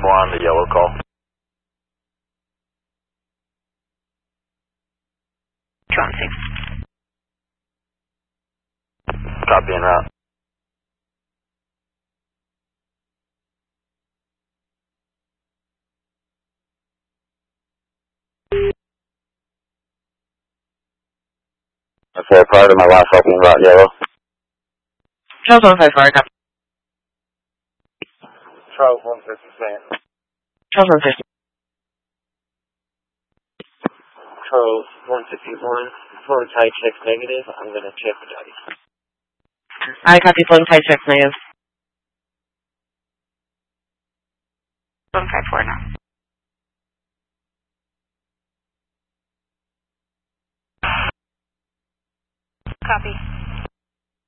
more on the yellow call. Trumping. Copy en route. Okay, prior to my last opening route, yellow. Charles 154, copy. Charles 150. Charles 150. Charles 151, forward side checks negative. I'm going to check the daddy. I copy floating side checks negative. 154 now. Copy.